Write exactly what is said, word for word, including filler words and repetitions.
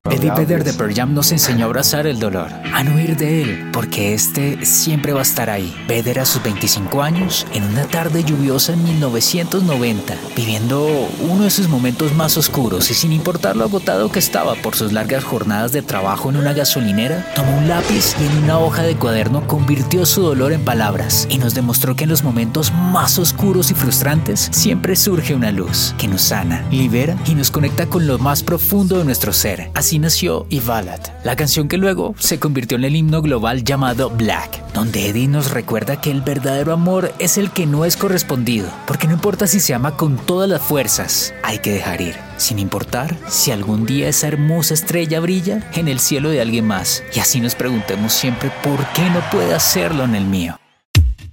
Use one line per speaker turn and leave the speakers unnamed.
Eddie Vedder de Pearl Jam nos enseñó a abrazar el dolor, a no huir de él, porque este siempre va a estar ahí. Vedder a sus veinticinco años, en una tarde lluviosa en mil novecientos noventa, viviendo uno de sus momentos más oscuros y sin importar lo agotado que estaba por sus largas jornadas de trabajo en una gasolinera, tomó un lápiz y en una hoja de cuaderno convirtió su dolor en palabras y nos demostró que en los momentos más oscuros y frustrantes siempre surge una luz que nos sana, libera y nos conecta con lo más profundo de nuestro ser. Así nació Ivallad, la canción que luego se convirtió en el himno global llamado Black, donde Eddie nos recuerda que el verdadero amor es el que no es correspondido, porque no importa si se ama con todas las fuerzas, hay que dejar ir, sin importar si algún día esa hermosa estrella brilla en el cielo de alguien más, y así nos preguntemos siempre por qué no puede hacerlo en el mío.